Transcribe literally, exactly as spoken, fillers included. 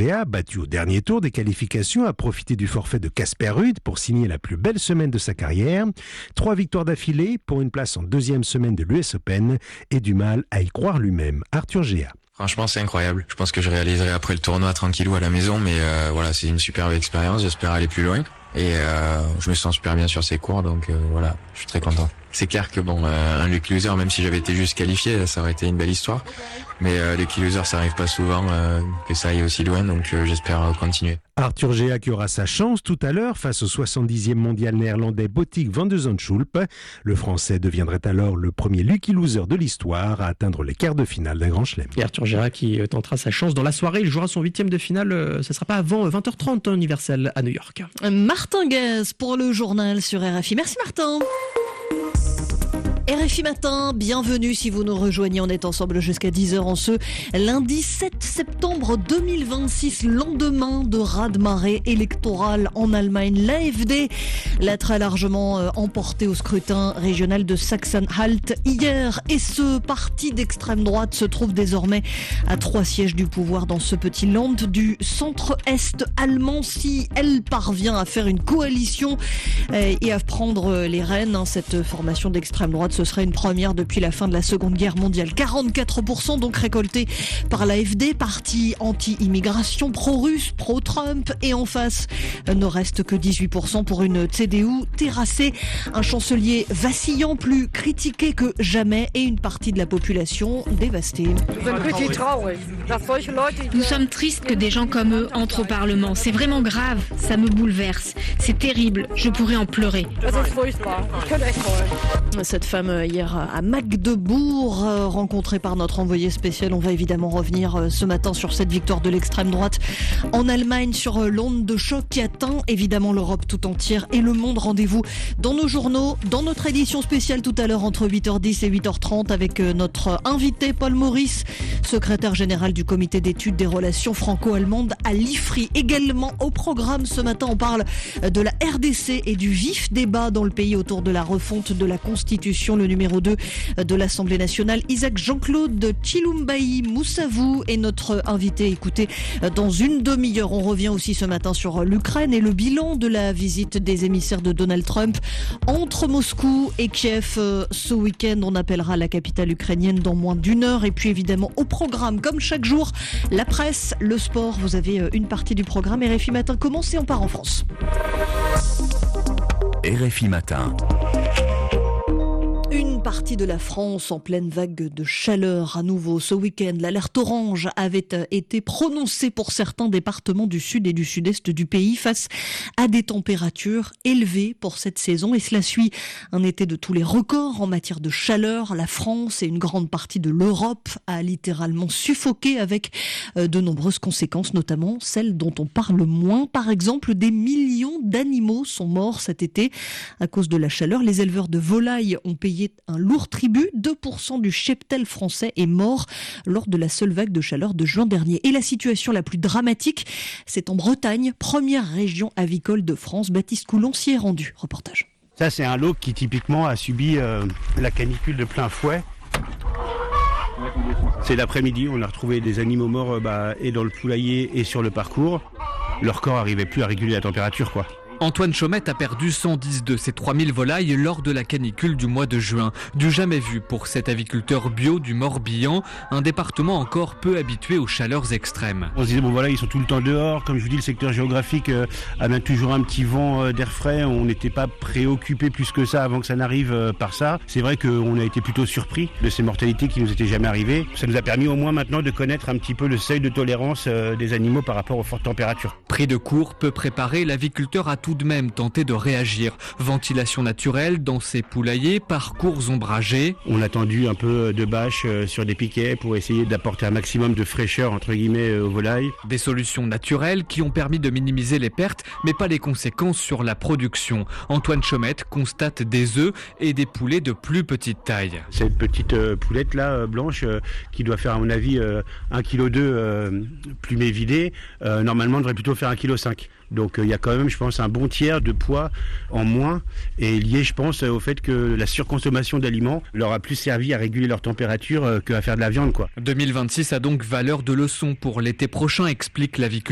Géa, battu au dernier tour des qualifications, a profité du forfait de Casper Ruud pour signer la plus belle semaine de sa carrière. Trois victoires d'affilée pour une place en deuxième semaine de l'U S Open et du mal à y croire lui-même. Arthur Géa. Franchement, c'est incroyable. Je pense que je réaliserai après le tournoi tranquillou à la maison, mais euh, voilà, c'est une superbe expérience. J'espère aller plus loin. Et euh, je me sens super bien sur ces cours, donc euh, voilà, je suis très content. C'est clair que bon, euh, un Lucky Loser, même si j'avais été juste qualifié, ça aurait été une belle histoire. Mais euh, Lucky Loser, ça arrive pas souvent euh, que ça aille aussi loin, donc euh, j'espère euh, continuer. Arthur Géa qui aura sa chance tout à l'heure face au soixante-dixième mondial néerlandais Botic van de Zandschulp. Le Français deviendrait alors le premier Lucky Loser de l'histoire à atteindre les quarts de finale d'un Grand Chelem. Et Arthur Géa qui tentera sa chance dans la soirée. Il jouera son huitième de finale. Ce ne sera pas avant vingt heures trente temps universel à New York. Martin Guez pour le journal sur R F I. Merci Martin. R F I Matin, bienvenue si vous nous rejoignez, on est ensemble jusqu'à dix heures en ce lundi sept septembre deux mille vingt-six, lendemain de raz-de-marée électoral en Allemagne. L'A F D l'a très largement emporté au scrutin régional de Sachsen-Anhalt hier et ce parti d'extrême droite se trouve désormais à trois sièges du pouvoir dans ce petit land du centre-est allemand. Si elle parvient à faire une coalition et à prendre les rênes, cette formation d'extrême droite, ce serait une première depuis la fin de la Seconde Guerre mondiale. quarante-quatre pour cent donc récoltés par l'A F D, parti anti-immigration, pro-russe, pro-Trump. Et en face, ne reste que dix-huit pour cent pour une C D U terrassée. Un chancelier vacillant, plus critiqué que jamais, et une partie de la population dévastée. Nous sommes tristes que des gens comme eux entrent au Parlement. C'est vraiment grave, ça me bouleverse. C'est terrible, je pourrais en pleurer. Cette femme hier à Magdebourg, rencontrée par notre envoyé spécial. On va évidemment revenir ce matin sur cette victoire de l'extrême droite en Allemagne, sur l'onde de choc qui atteint évidemment l'Europe tout entière et le monde. Rendez-vous dans nos journaux, dans notre édition spéciale tout à l'heure entre huit heures dix et huit heures trente avec notre invité Paul Maurice, secrétaire général du comité d'études des relations franco-allemandes à l'I F R I. Également au programme ce matin, on parle de la R D C et du vif débat dans le pays autour de la refonte de la Constitution. Le numéro deux de l'Assemblée nationale, Isaac Jean-Claude Chilumbaï Moussavou, est notre invité. Écoutez, dans une demi-heure, on revient aussi ce matin sur l'Ukraine et le bilan de la visite des émissaires de Donald Trump entre Moscou et Kiev ce week-end. On appellera la capitale ukrainienne dans moins d'une heure. Et puis évidemment, au programme, comme chaque jour, la presse, le sport. Vous avez une partie du programme. R F I Matin commence et on part en France. R F I Matin. Une partie de la France en pleine vague de chaleur à nouveau. Ce week-end, l'alerte orange avait été prononcée pour certains départements du sud et du sud-est du pays face à des températures élevées pour cette saison. Et cela suit un été de tous les records en matière de chaleur. La France et une grande partie de l'Europe a littéralement suffoqué avec de nombreuses conséquences, notamment celles dont on parle moins. Par exemple, des millions d'animaux sont morts cet été à cause de la chaleur. Les éleveurs de volailles ont payé un lourd tribut. deux pour cent du cheptel français est mort lors de la seule vague de chaleur de juin dernier. Et la situation la plus dramatique, c'est en Bretagne, première région avicole de France. Baptiste Coulon s'y est rendu. Reportage. Ça, c'est un lot qui typiquement a subi euh, la canicule de plein fouet. C'est l'après-midi, on a retrouvé des animaux morts euh, bah, et dans le poulailler et sur le parcours. Leur corps n'arrivait plus à réguler la température, quoi. Antoine Chaumette a perdu cent dix de ses trois mille volailles lors de la canicule du mois de juin. Du jamais vu pour cet aviculteur bio du Morbihan, un département encore peu habitué aux chaleurs extrêmes. On se disait, bon voilà, ils sont tout le temps dehors. Comme je vous dis, le secteur géographique euh, amène toujours un petit vent euh, d'air frais. On n'était pas préoccupé plus que ça avant que ça n'arrive euh, par ça. C'est vrai qu'on a été plutôt surpris de ces mortalités qui nous étaient jamais arrivées. Ça nous a permis au moins maintenant de connaître un petit peu le seuil de tolérance euh, des animaux par rapport aux fortes températures. Pris de court, peu préparé, l'aviculteur a tout de même tenté de réagir. Ventilation naturelle dans ses poulaillers, parcours ombragés. On a tendu un peu de bâche sur des piquets pour essayer d'apporter un maximum de fraîcheur entre guillemets aux volailles. Des solutions naturelles qui ont permis de minimiser les pertes, mais pas les conséquences sur la production. Antoine Chaumette constate des œufs et des poulets de plus petite taille. Cette petite euh, poulette là euh, blanche euh, qui doit faire à mon avis euh, un virgule deux kilos euh, plumée vidée, euh, normalement devrait plutôt faire un virgule cinq kilos. Donc il euh, y a quand même, je pense, un bon tiers de poids en moins et lié, je pense, au fait que la surconsommation d'aliments leur a plus servi à réguler leur température euh, qu'à faire de la viande, quoi. deux mille vingt-six a donc valeur de leçon pour l'été prochain, explique l'aviculteur.